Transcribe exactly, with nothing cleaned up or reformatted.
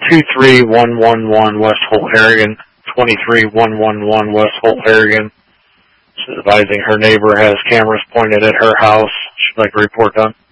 two three one one one West Holt, Harrigan, twenty-three one one one West Holt, Harrigan. She's advising her neighbor has cameras pointed at her house. She'd like a report done.